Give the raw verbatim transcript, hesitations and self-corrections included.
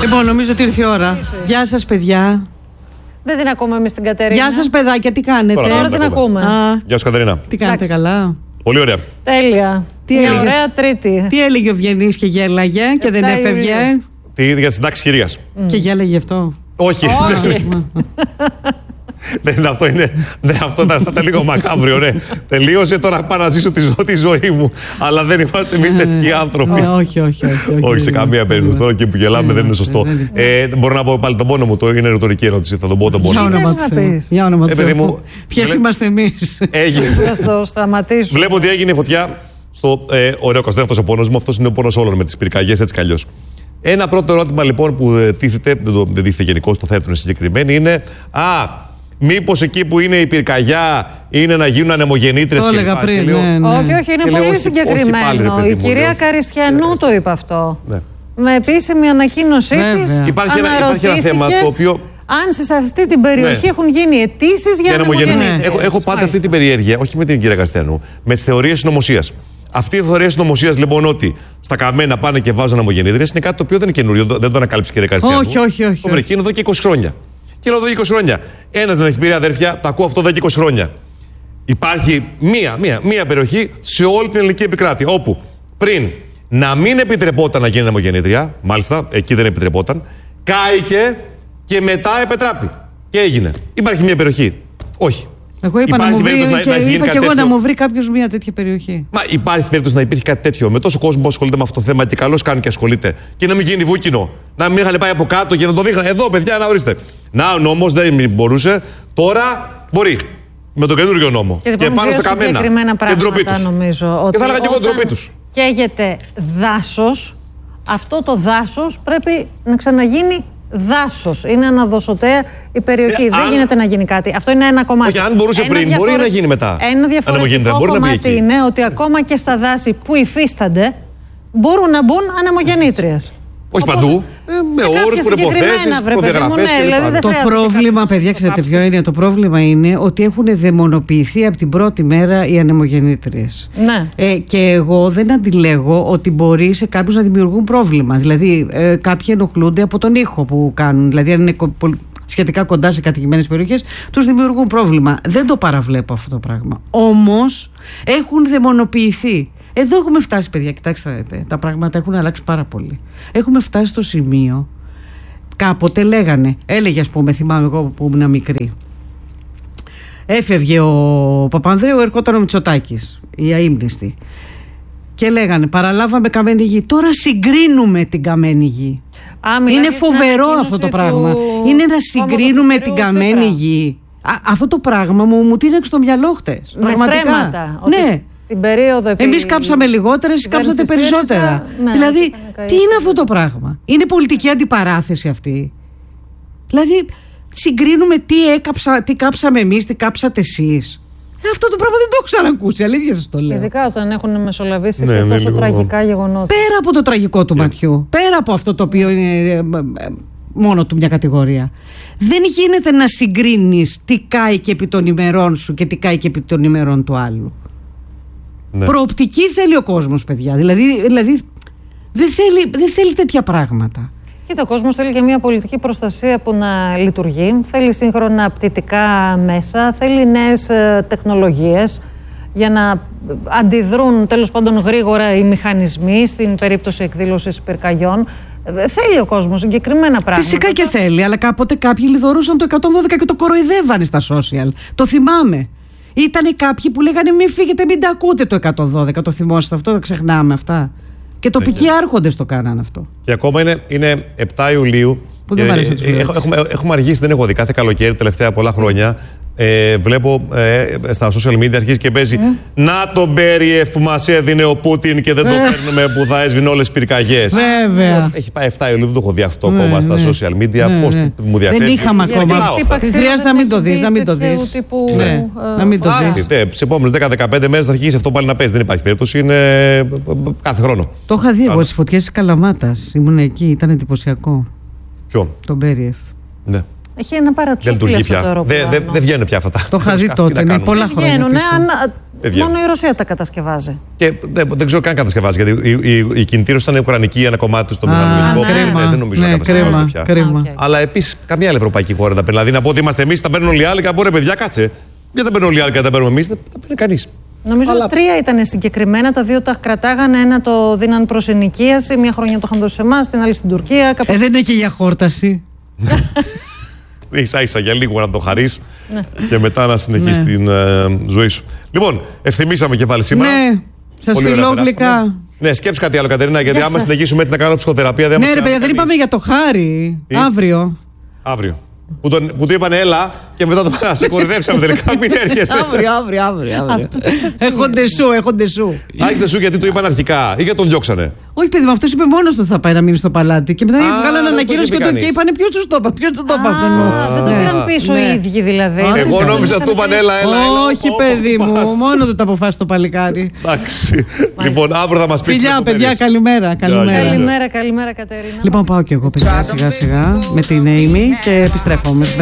Λοιπόν, νομίζω ότι ήρθε η ώρα. Γεια σας, παιδιά. Δεν την ακούμε εμείς την Κατερίνα. Γεια σας, παιδάκια, τι κάνετε? Τώρα, Τώρα την ακούμε. Α, Γεια σου, Κατερίνα. Τι κάνετε? Εντάξει. Καλά? Πολύ ωραία. Τέλεια. Τι Μια έλεγε? ωραία Τρίτη. Τι έλεγε ο Βιενής και γέλαγε και δεν έφευγε? Τι για τη συντάξη χειρίας. Mm. Και γέλαγε αυτό? Όχι. Ναι, αυτό είναι. Ναι, αυτό ήταν, ήταν λίγο μακάβριο, ναι. Τελείωσε, τώρα πάω να ζήσω τη, ζω, τη ζωή μου. Αλλά δεν είμαστε εμείς τέτοιοι άνθρωποι. Όχι, όχι, όχι. Όχι, σε καμία περίπτωση. Τώρα και που γελάμε δεν είναι σωστό. Μπορώ να πω πάλι τον πόνο μου, το είναι ρητορική ερώτηση. Θα τον πω τον πόνο. Για όνομα του Θεού. Ποιες είμαστε εμείς? Έγινε. Θα το σταματήσουμε. Βλέπω ότι έγινε φωτιά στο ωραίο καστό. Αυτό ο πόνος μου, αυτό είναι ο πόνος όλων με τις πυρκαγιές έτσι κι αλλιώς. Ένα πρώτο ερώτημα λοιπόν που τίθεται, δεν τίθεται γενικώς, το θέτουν συγκεκριμένοι, είναι Α, μήπως εκεί που είναι η πυρκαγιά είναι να γίνουν ανεμογεννήτρες? Το έλεγα πριν. Λέω, ναι, ναι. Όχι, όχι, είναι λέω, πολύ όχι, συγκεκριμένο. Όχι, πάλι, η κυρία μου, Καριστιανού το είπε αυτό. Ναι. Με επίσημη ανακοίνωσή της. Υπάρχει, υπάρχει ένα θέμα το οποίο. Αν σε αυτή την περιοχή ναι. έχουν γίνει αιτήσεις για ανεμογεννήτρες. Έχω, έχω πάντα αυτή την περιέργεια, όχι με την κυρία Καριστιανού, με τις θεωρίες συνωμοσίας. Αυτή η θεωρία συνωμοσίας λοιπόν ότι στα καμένα πάνε και βάζουν ανεμογεννήτρες είναι κάτι το οποίο δεν είναι καινούριο, δεν το ανακάλυψε η κυρία Καριστιανού. Όχι, όχι, όχι. Το βρήκε είναι εδώ και είκοσι χρόνια. Και λέω εδώ είκοσι χρόνια. Ένας δεν έχει πει, αδέρφια, το ακούω αυτό εδώ και είκοσι χρόνια. Υπάρχει μία, μία, μία περιοχή σε όλη την ελληνική επικράτεια όπου πριν να μην επιτρεπόταν να γίνει ανεμογεννήτρια, μάλιστα εκεί δεν επιτρεπόταν, κάηκε και μετά επετράπη. Και έγινε. Υπάρχει μία περιοχή. Όχι. Εγώ είπα να μου βρει, να, και, να είπα και εγώ τέτοιο. Να μου βρει κάποιος μια τέτοια περιοχή. Μα υπάρχει περίπτωση να υπήρχε κάτι τέτοιο με τόσο κόσμο που ασχολείται με αυτό το θέμα και καλώς κάνει και ασχολείται και να μην γίνει βούκινο. Να μην είχαν πάει από κάτω και να το δείχναν. Εδώ, παιδιά, να ορίστε. Να, ο νόμος δεν μπορούσε. Τώρα μπορεί. Με τον καινούριο νόμο. Και, και πάνω στα καμένα. Και ντροπή τους. Νομίζω ότι και θα έλεγα και εγώ ντροπή τους. Καίγεται δάσος, αυτό το δάσος πρέπει να ξαναγίνει δάσος. Είναι αναδοσωτέα η περιοχή. Ε, Δεν αν... γίνεται να γίνει κάτι. Αυτό είναι ένα κομμάτι. Όχι, αν μπορούσε ένα πριν, διαφορε... μπορεί να γίνει μετά. Ένα διαφορετικό μπορεί κομμάτι να είναι ότι ακόμα και στα δάση που υφίστανται μπορούν να μπουν ανεμογεννήτριες. Όχι Οπότε, παντού, ε, με όρους, προϋποθέσεις, προδιαγραφές ναι, δηλαδή Το πρόβλημα, παιδιά, ξέρετε ποιο είναι? Το πρόβλημα είναι ότι έχουν δαιμονοποιηθεί από την πρώτη μέρα οι ανεμογεννήτριες. Ναι. Ε, και εγώ δεν αντιλέγω ότι μπορεί σε κάποιους να δημιουργούν πρόβλημα. Δηλαδή, ε, κάποιοι ενοχλούνται από τον ήχο που κάνουν. Δηλαδή, αν είναι σχετικά κοντά σε κατοικημένες περιοχές, τους δημιουργούν πρόβλημα. Δεν το παραβλέπω αυτό το πράγμα. Όμως, έχουν δαιμονοποιηθεί. Εδώ έχουμε φτάσει, παιδιά, κοιτάξτε, τα πράγματα έχουν αλλάξει πάρα πολύ. Έχουμε φτάσει στο σημείο, κάποτε λέγανε, έλεγε ας πούμε, θυμάμαι εγώ που ήμουν μικρή, έφευγε ο Παπανδρέου, ερχόταν ο Μητσοτάκης, η αείμνηστη, και λέγανε παραλάβαμε καμένη γη, τώρα συγκρίνουμε την καμένη γη. Α, είναι φοβερό αυτό το πράγμα. Του... Είναι να συγκρίνουμε την καμένη γη. Α, αυτό το πράγμα μου, μου τίναξε στο μυαλό χτες. Με στρέμματα. Ναι. Την περίοδο επί... Εμείς κάψαμε λιγότερα, εσείς κάψατε περισσότερα. Ναι, δηλαδή, τι είναι αυτό το πράγμα? Είναι πολιτική αντιπαράθεση αυτή. Δηλαδή, συγκρίνουμε τι, έκαψα, τι κάψαμε εμείς, τι κάψατε εσείς. Ε, αυτό το πράγμα δεν το έχω ξανακούσει, αλήθεια σας το λέω. Ειδικά όταν έχουν μεσολαβήσει ναι, και τόσο λίγο... τραγικά γεγονότα. Πέρα από το τραγικό του yeah. ματιού, πέρα από αυτό το οποίο είναι μόνο του μια κατηγορία. Δεν γίνεται να συγκρίνεις τι κάει και επί των ημερών σου και τι κάει και επί των ημερών του άλλου. Ναι. Προοπτική θέλει ο κόσμος, παιδιά. Δηλαδή, δηλαδή δεν, θέλει, δεν θέλει τέτοια πράγματα. Κοίτα, ο κόσμος θέλει και μια πολιτική προστασία που να λειτουργεί. Θέλει σύγχρονα πτυτικά μέσα. Θέλει νέες ε, τεχνολογίες για να αντιδρούν τέλος πάντων γρήγορα οι μηχανισμοί στην περίπτωση εκδήλωσης πυρκαγιών. Ε, θέλει ο κόσμος συγκεκριμένα πράγματα. Φυσικά και θέλει, αλλά κάποτε κάποιοι λιδωρούσαν το εκατόν δώδεκα και το κοροϊδεύανε στα social. Το θυμάμαι. Ήτανε κάποιοι που λέγανε μην φύγετε, μην τα ακούτε το εκατόν δώδεκα, το θυμόσαστε αυτό, το ξεχνάμε αυτά. Και τοπικοί yeah. άρχοντες το κάνανε αυτό. Και ακόμα είναι, είναι επτά Ιουλίου. Που δεν βαρέσει τους έχουμε, έχουμε αργήσει, δεν έχω δει κάθε καλοκαίρι τελευταία πολλά χρόνια. Ε, βλέπω ε, στα social media αρχίζει και παίζει mm. να τον Μπέριεφ που μας έδινε ο Πούτιν και δεν το παίρνουμε που θα έσβηνε όλες τις πυρκαγιές. Βέβαια. Έχει πάει επτά Ιουλίου, δεν το έχω δει αυτό mm, ακόμα mm, στα social media. Mm, πώς mm. μου διαφέρει. Δεν είχαμε ακόμα. Χρειάζεται να μην το δεις. Να μην το δεις. Να μην το δεις. Στις επόμενες δέκα με δεκαπέντε μέρες θα αρχίσει αυτό πάλι να παίζει. Δεν υπάρχει περίπτωση. Είναι κάθε χρόνο. Το είχα δει εγώ στις φωτιές της Καλαμάτας. Ήμουν εκεί, ήταν εντυπωσιακό. Ποιο? Τον Μπέριεφ. Ναι. Έχει ένα παρατσούκλι αυτό το αεροπλάνο. Δεν δε, δε βγαίνουν πια αυτά. Το είχα δει τότε, είναι πολλά χρόνια. Βγαίνουν, αν Παιδιά. Μόνο η Ρωσία τα κατασκευάζει. Και δεν, δεν ξέρω καν κατασκευάζει. Γιατί η, η, η κινητήρωση ήταν ουκρανική, ένα κομμάτι στο μηχανικό. ναι. Δεν νομίζω ναι, να κατασκευάζεται πια. Κρίμα. Okay. Αλλά επίσης καμιά άλλη ευρωπαϊκή χώρα τα παίρνει. Δηλαδή να πω ότι είμαστε εμείς, τα παίρνουν όλοι οι άλλοι. Και μπορεί, παιδιά, κάτσε. Γιατί δεν παίρνουν όλοι οι άλλοι και τα παίρνουμε εμείς, δεν τα παίρνει κανείς. Νομίζω Αλλά... τρία ήταν συγκεκριμένα. Τα δύο τα κρατάγανε. Ένα το δίναν προς ενοικίαση. Μια χρονιά το είχαν δώσει σε εμάς, την άλλη στην Τουρκία. Κάπως... Ε, δεν είναι και για χόρταση. Ίσα ίσα για λίγο να το χαρείς ναι. και μετά να συνεχίσεις ναι. την ε, ζωή σου. Λοιπόν, ευθυμίσαμε και πάλι σήμερα. Ναι, σας φιλώ γλυκά. Ναι, σκέψου κάτι άλλο, Κατερίνα, γιατί Γεια άμα σας. συνεχίσουμε έτσι να κάνουμε ψυχοθεραπεία δεν Ναι, μας ρε κάνει παιδιά, δεν κανείς. είπαμε για το Χάρη. Τι? Αύριο. Αύριο. Που, τον, που του είπανε έλα και μετά το πέρα σε κορυδέψαμε τελικά. Μην έρχεσαι. Αύριο, αύριο, αύριο. αύριο. Αυτό το ξεφτύλι. Έχω ντεσού, έχω ντεσού. Άχιστε σου γιατί του είπαν αρχικά ή γιατί τον διώξανε. Όχι, παιδί μου, αυτό είπε μόνο του θα πάει να μείνει στο παλάτι. Και μετά Α, βγάλανε δεν το ανακοίνωση είπε και, το, κανείς. και είπανε ποιο του το είπα. Ποιο του το είπα αυτόν. Α, δεν το Ναι. πήραν πίσω Ναι. οι ίδιοι δηλαδή. Όχι, Εγώ δεν νόμιζα ήταν του είπαν έλα, έλα. έλα. Όχι, Ω, παιδί πας. μου, μόνο του τα αποφάσισε το παλικάρι. Εντάξει. Λοιπόν, αύριο θα μα πει. Φιλιά, παιδιά, καλημέρα. Καλημέρα. Καλημέρα, καλημέρα Κατερίνα. Λοιπόν, πάω κι εγώ, παιδιά, σιγά σιγά με την Amy και επιστρέφω.